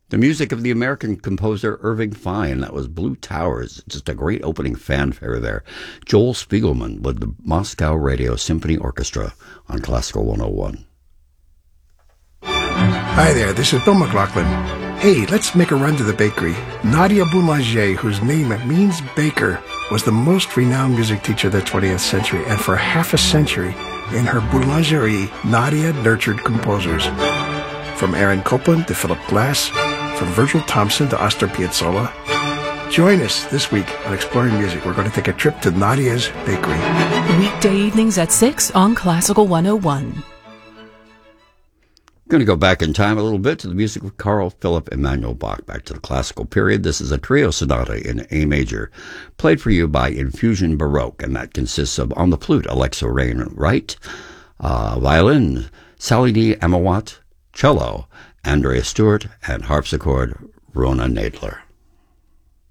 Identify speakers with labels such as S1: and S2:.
S1: The music of the American composer Irving Fine. That was Blue Towers. Just a great opening fanfare there. Joel Spiegelman with the Moscow Radio Symphony Orchestra on Classical 101.
S2: Hi there, this is Bill McLaughlin. Hey, let's make a run to the bakery. Nadia Boulanger, whose name means baker, was the most renowned music teacher of the 20th century, and for half a century, in her boulangerie, Nadia nurtured composers. From Aaron Copland to Philip Glass, from Virgil Thompson to Astor Piazzolla. Join us this week on Exploring Music. We're going to take a trip to Nadia's Bakery.
S3: Weekday evenings at 6 on Classical 101.
S1: Going to go back in time a little bit to the music of Carl Philipp Emanuel Bach, back to the classical period. This is a trio sonata in A major, played for you by Infusion Baroque, and that consists of, on the flute, Alexa Wainwright, violin, Sally D. Amawat, cello, Andrea Stewart, and harpsichord, Rona Nadler.